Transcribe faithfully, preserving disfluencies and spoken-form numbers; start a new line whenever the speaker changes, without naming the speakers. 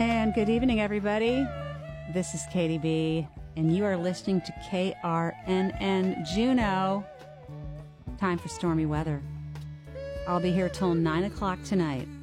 And good evening, everybody. This is Katie B, and you are listening to K R N N Juneau. Time for stormy weather. I'll be here till nine o'clock tonight.